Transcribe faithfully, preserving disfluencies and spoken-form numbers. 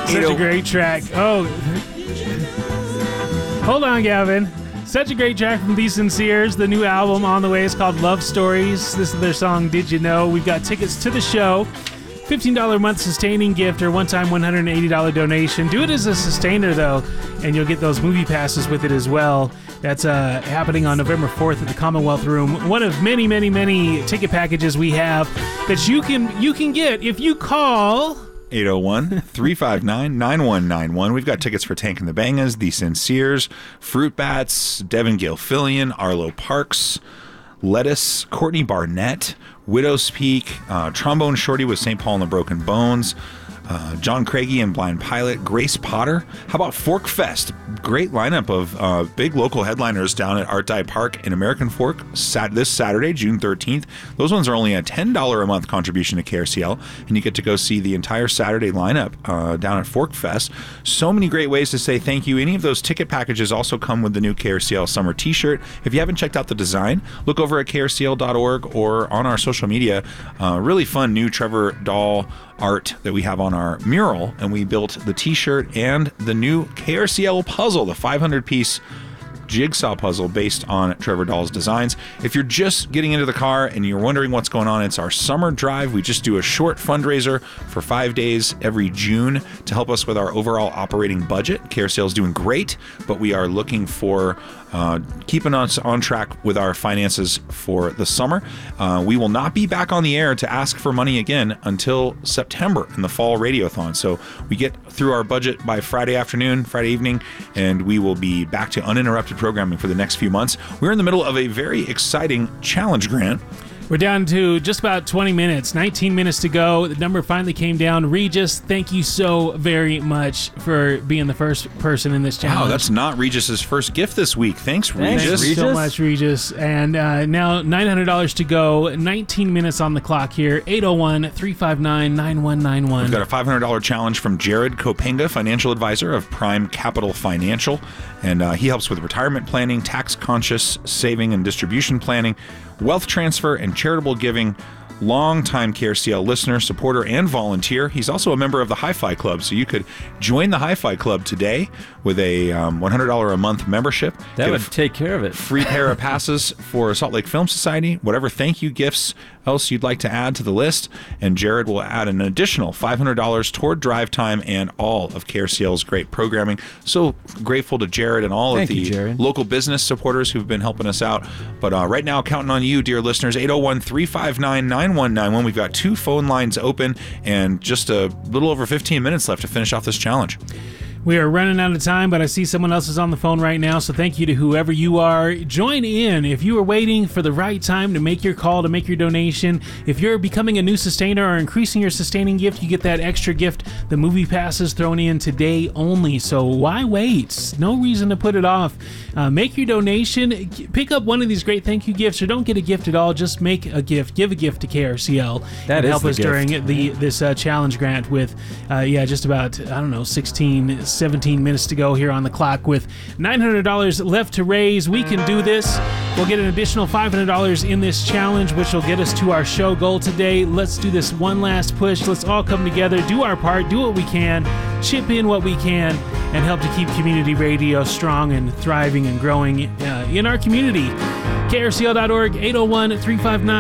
Such a great track. Oh, hold on, Gavin. Such a great track from The Sinceres. The new album on the way is called Love Stories. This is their song, Did You Know? We've got tickets to the show. fifteen dollars a month sustaining gift or one-time one hundred eighty dollars donation. Do it as a sustainer, though, and you'll get those movie passes with it as well. That's uh, happening on November fourth at the Commonwealth Room. One of many, many, many ticket packages we have that you can you can get if you call... eight oh one, three five nine, nine one nine one. We've got tickets for Tank and the Bangas, The Sinceres, Fruit Bats, Devin Gilfillian, Arlo Parks, Lettuce, Courtney Barnett, Widow's Peak, uh, Trombone Shorty with Saint Paul and the Broken Bones, uh, John Craigie and Blind Pilot, Grace Potter. How about Fork Fest? Great lineup of uh, big local headliners down at Art Dye Park in American Fork sat- this Saturday, June thirteenth. Those ones are only a ten dollars a month contribution to K R C L, and you get to go see the entire Saturday lineup uh, down at Fork Fest. So many great ways to say thank you. Any of those ticket packages also come with the new K R C L summer t-shirt. If you haven't checked out the design, look over at K R C L dot org or on our social media. Uh, really fun new Trevor Dahl art that we have on our mural, and we built the t-shirt and the new K R C L puzzle, the five hundred piece jigsaw puzzle based on Trevor Dahl's designs. If you're just getting into the car and you're wondering what's going on, it's our summer drive. We just do a short fundraiser for five days every June to help us with our overall operating budget. K R C L is doing great, but we are looking for uh, keeping us on track with our finances for the summer. Uh, we will not be back on the air to ask for money again until September in the fall radiothon. So we get through our budget by Friday afternoon, Friday evening, and we will be back to uninterrupted programming for the next few months. We're in the middle of a very exciting challenge grant. We're down to just about twenty minutes, nineteen minutes to go. The number finally came down. Regis, thank you so very much for being the first person in this challenge. Wow, that's not Regis's first gift this week. Thanks, Regis. Thanks Regis. so much, Regis. And uh, now nine hundred dollars to go, nineteen minutes on the clock here, eight oh one, three five nine, nine one nine one. We've got a five hundred dollars challenge from Jared Kopenga, financial advisor of Prime Capital Financial. And uh, he helps with retirement planning, tax-conscious saving and distribution planning, wealth transfer, and charitable giving. Longtime K R C L listener, supporter, and volunteer. He's also a member of the Hi-Fi Club, so you could join the Hi-Fi Club today with a um, one hundred dollars a month membership. That Get would a f- take care of it. Free pair of passes for Salt Lake Film Society, whatever thank you gifts else you'd like to add to the list, and Jared will add an additional five hundred dollars toward drive time and all of K R C L's great programming. So grateful to Jared and all Thank of the you, Jared. local business supporters who've been helping us out. But uh, right now, counting on you, dear listeners, eight oh one, three five nine, nine one nine one. We've got two phone lines open and just a little over fifteen minutes left to finish off this challenge. We are running out of time, but I see someone else is on the phone right now, so thank you to whoever you are. Join in if you are waiting for the right time to make your call, to make your donation. If you're becoming a new sustainer or increasing your sustaining gift, you get that extra gift. The movie pass is thrown in today only, so why wait? No reason to put it off. Uh, make your donation. Pick up one of these great thank you gifts, or don't get a gift at all. Just make a gift. Give a gift to K R C L. That and is help the us gift. during the this uh, challenge grant with, uh, yeah, just about, I don't know, sixteen, seventeen minutes to go here on the clock with nine hundred dollars left to raise. We can do this. We'll get an additional five hundred dollars in this challenge, which will get us to our show goal today. Let's do this one last push. Let's all come together, do our part, do what we can, chip in what we can, and help to keep community radio strong and thriving and growing uh, in our community. K R C L dot org, eight oh one, three five nine